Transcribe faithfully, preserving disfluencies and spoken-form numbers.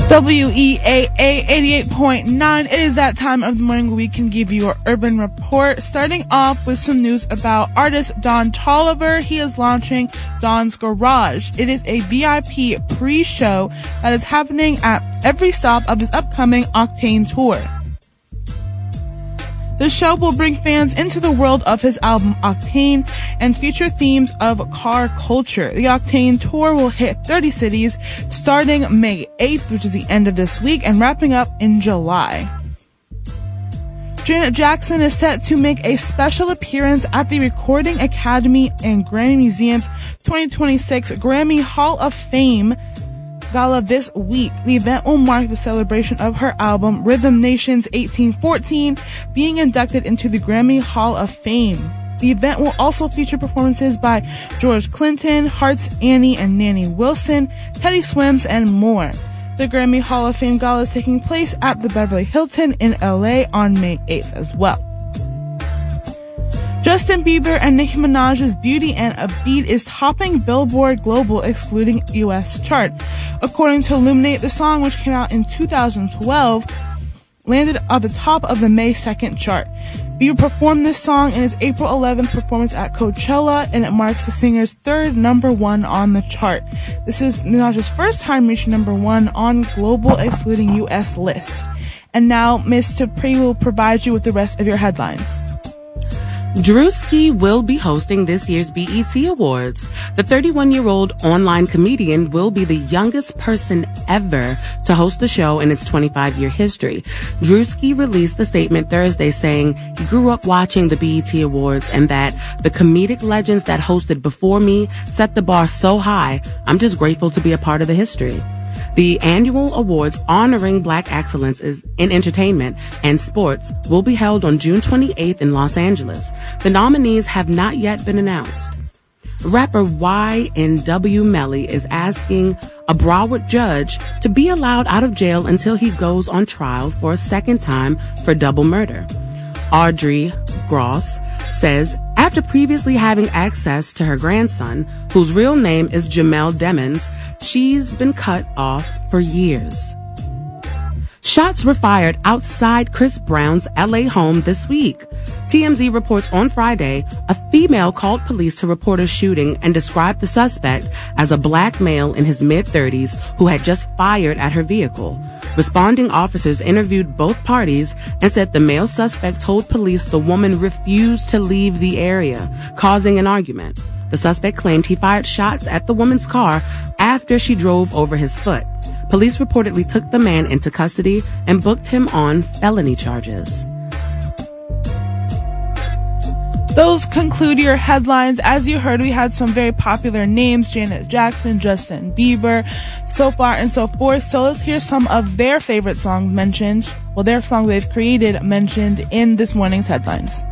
W E A A eighty-eight point nine. It is that time of the morning where we can give you our urban report. Starting off with some news about artist Don Toliver. He is launching Don's Garage. It is a V I P pre-show that is happening at every stop of his upcoming Octane tour. The show will bring fans into the world of his album Octane and feature themes of car culture. The Octane tour will hit thirty cities starting May eighth, which is the end of this week, and wrapping up in July. Janet Jackson is set to make a special appearance at the Recording Academy and Grammy Museum's twenty twenty-six Grammy Hall of Fame Gala this week. The event will mark the celebration of her album Rhythm Nation's eighteen fourteen being inducted into the Grammy Hall of Fame. The event will also feature performances by George Clinton, Heart's Annie and Nanny Wilson, Teddy Swims, and more. The Grammy Hall of Fame Gala is taking place at the Beverly Hilton in L A on May eighth as well. Justin Bieber and Nicki Minaj's Beauty and a Beat is topping Billboard Global excluding U S chart. According to Illuminate, the song, which came out in two thousand twelve, landed at the top of the May second chart. Bieber performed this song in his April eleventh performance at Coachella, and it marks the singer's third number one on the chart. This is Minaj's first time reaching number one on Global excluding U S list. And now, Mister Pre will provide you with the rest of your headlines. Drewski will be hosting this year's B E T Awards. The thirty-one-year-old online comedian will be the youngest person ever to host the show in its twenty-five-year history. Drewski released a statement Thursday saying he grew up watching the B E T Awards and that the comedic legends that hosted before me set the bar so high, I'm just grateful to be a part of the history. The annual awards honoring Black excellence in entertainment and sports will be held on June twenty-eighth in Los Angeles. The nominees have not yet been announced. Rapper Y N W Melly is asking a Broward judge to be allowed out of jail until he goes on trial for a second time for double murder. Audrey Gross says after previously having access to her grandson, whose real name is Jamel Demons, she's been cut off for years. Shots were fired outside Chris Brown's L A home this week. T M Z reports on Friday, a female called police to report a shooting and described the suspect as a black male in his mid-thirties who had just fired at her vehicle. Responding officers interviewed both parties and said the male suspect told police the woman refused to leave the area, causing an argument. The suspect claimed he fired shots at the woman's car after she drove over his foot. Police reportedly took the man into custody and booked him on felony charges. Those conclude your headlines. As you heard, we had some very popular names: Janet Jackson, Justin Bieber, so far and so forth. So let's hear some of their favorite songs mentioned, well, their song they've created mentioned in this morning's headlines.